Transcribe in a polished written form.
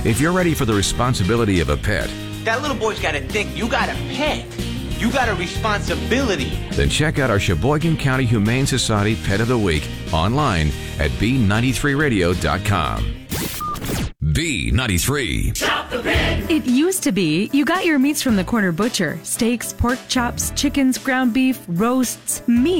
If you're ready for the responsibility of a pet, That little boy's got to think you got a pet. You got a responsibility. then check out our Sheboygan County Humane Society Pet of the Week online at B93radio.com. B93. It used to be you got your meats from the corner butcher. Steaks, pork chops, chickens, ground beef, roasts, meat.